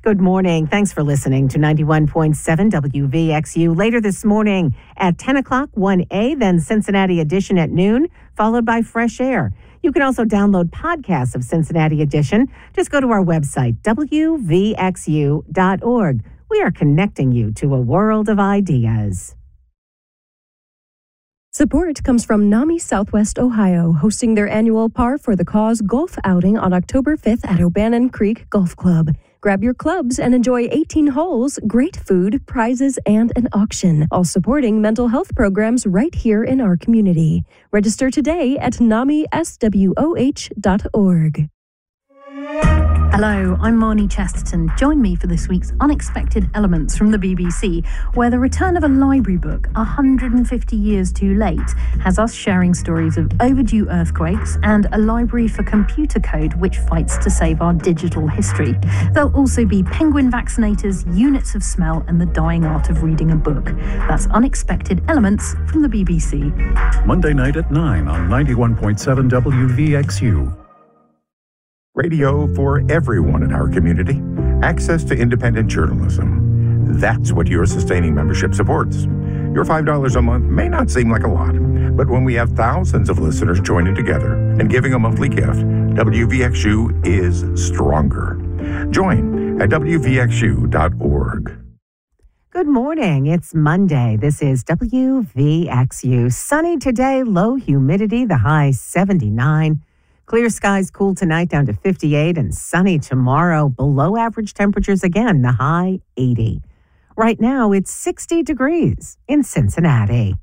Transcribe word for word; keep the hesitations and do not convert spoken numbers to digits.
Good morning. Thanks for listening to ninety-one point seven W V X U. Later this morning at ten o'clock, one A, then Cincinnati Edition at noon, followed by Fresh Air. You can also download podcasts of Cincinnati Edition. Just go to our website, W V X U dot org. We are connecting you to a world of ideas. Support comes from NAMI Southwest Ohio, hosting their annual Par for the Cause golf outing on October fifth at O'Bannon Creek Golf Club. Grab your clubs and enjoy eighteen holes, great food, prizes, and an auction, all supporting mental health programs right here in our community. Register today at nami s w o h dot org. Hello, I'm Marnie Chesterton. Join me for this week's Unexpected Elements from the B B C, where the return of a library book one hundred fifty years too late has us sharing stories of overdue earthquakes and a library for computer code which fights to save our digital history. There'll also be penguin vaccinators, units of smell, and the dying art of reading a book. That's Unexpected Elements from the B B C. Monday night at nine on ninety-one point seven W V X U. Radio for everyone in our community. Access to independent journalism. That's what your sustaining membership supports. Your five dollars a month may not seem like a lot, but when we have thousands of listeners joining together and giving a monthly gift, W V X U is stronger. Join at W V X U dot org. Good morning. It's Monday. This is W V X U. Sunny today, low humidity, the high seventy-nine. Clear skies, cool tonight down to fifty-eight, and sunny tomorrow, below average temperatures again, the high eighty. Right now, it's sixty degrees in Cincinnati.